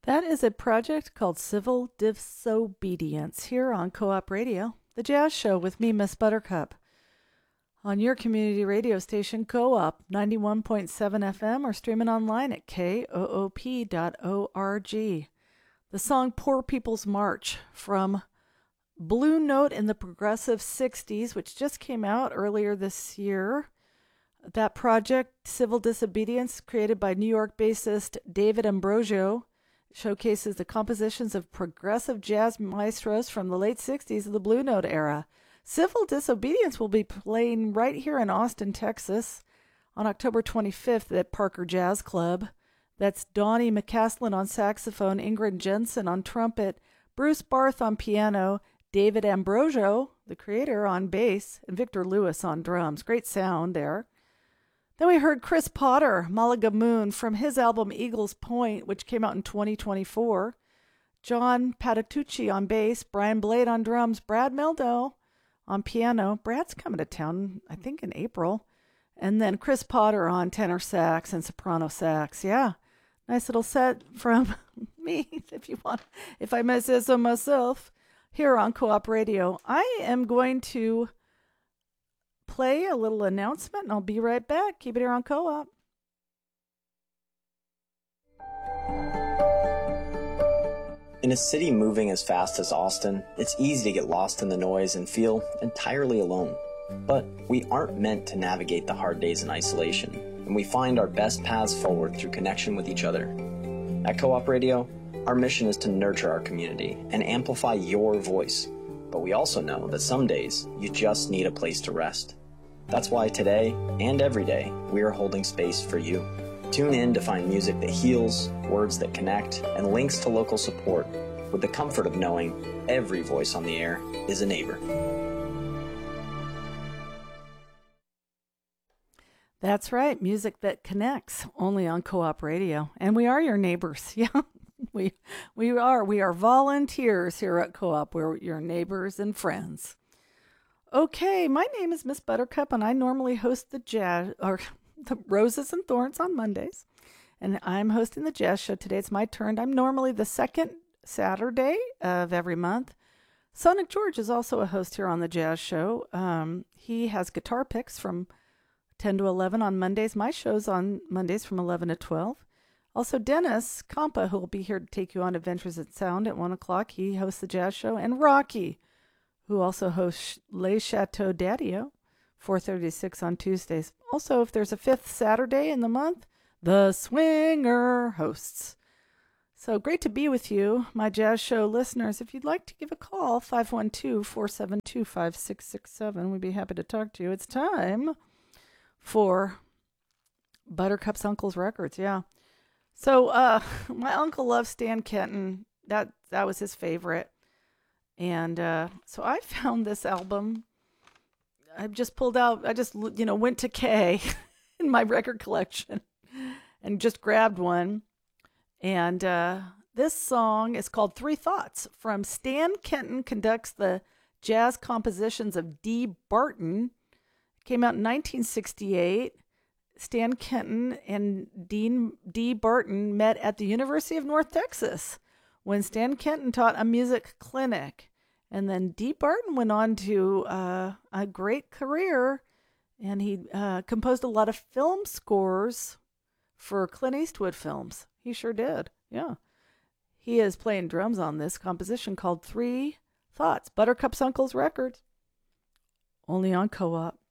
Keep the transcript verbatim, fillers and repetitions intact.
That is a project called Civil Disobedience here on Co-op Radio, the jazz show with me, Miss Buttercup, on your community radio station, Co-op ninety-one point seven F M, or streaming online at K O O P dot org. The song Poor People's March from Blue Note in the Progressive sixties, which just came out earlier this year. That project, Civil Disobedience, created by New York bassist David Ambrosio, showcases the compositions of progressive jazz maestros from the late sixties of the Blue Note era. Civil Disobedience will be playing right here in Austin, Texas on October twenty-fifth at Parker Jazz Club. That's Donnie McCaslin on saxophone, Ingrid Jensen on trumpet, Bruce Barth on piano, David Ambrosio, the creator, on bass, and Victor Lewis on drums. Great sound there. Then we heard Chris Potter, Malaga Moon, from his album Eagles Point, which came out in twenty twenty-four. John Patitucci on bass, Brian Blade on drums, Brad Meldo on piano. Brad's coming to town, I think, in April. And then Chris Potter on tenor sax and soprano sax. Yeah, nice little set from me, if you want, if I may say so myself, here on Co-op Radio. I am going to play a little announcement, and I'll be right back. Keep it here on Co-op. In a city moving as fast as Austin, it's easy to get lost in the noise and feel entirely alone. But we aren't meant to navigate the hard days in isolation, and we find our best paths forward through connection with each other. At Co-op Radio, our mission is to nurture our community and amplify your voice. But we also know that some days you just need a place to rest. That's why today and every day we are holding space for you. Tune in to find music that heals, words that connect, and links to local support with the comfort of knowing every voice on the air is a neighbor. That's right, music that connects, only on Co-op Radio. And we are your neighbors. Yeah, we we are. We are volunteers here at Co-op. We're your neighbors and friends. Okay, my name is Miss Buttercup, and I normally host the jazz, or the Roses and Thorns on Mondays. And I'm hosting the jazz show today. It's my turn. I'm normally the second Saturday of every month. Sonic George is also a host here on the jazz show. Um, he has guitar picks from ten to eleven on Mondays. My show's on Mondays from eleven to twelve. Also, Dennis Compa, who will be here to take you on Adventures in Sound at one o'clock. He hosts the jazz show. And Rocky, who also hosts Les Chateaux Daddio, four thirty to six on Tuesdays. Also, if there's a fifth Saturday in the month, The Swinger hosts. So great to be with you, my jazz show listeners. If you'd like to give a call, five one two, four seven two, five six six seven. We'd be happy to talk to you. It's time for Buttercup's Uncle's Records, yeah. So uh, my uncle loves Stan Kenton. That, that was his favorite. And uh, so I found this album. I just pulled out, I just, you know, went to K in my record collection and just grabbed one. And uh, this song is called Three Thoughts from Stan Kenton Conducts the Jazz Compositions of D. Barton. It came out in nineteen sixty-eight. Stan Kenton and Dean D. Barton met at the University of North Texas when Stan Kenton taught a music clinic. And then D. Barton went on to uh, a great career, and he uh, composed a lot of film scores for Clint Eastwood films. He sure did, yeah. He is playing drums on this composition called Three Thoughts. Buttercup's Uncle's Records, only on Co-op.